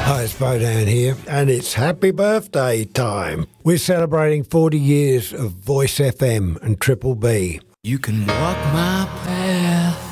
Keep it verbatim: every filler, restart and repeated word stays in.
Hi, it's Bodan here, and it's happy birthday time. We're celebrating forty years of Voice F M and Triple B. You can walk my path